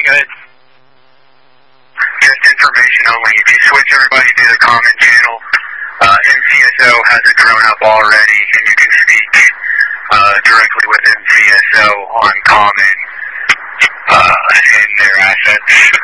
good. Just information only. If you switch everybody to the common channel, MCSO has it grown up already, and you can speak directly with MCSO on common and their assets.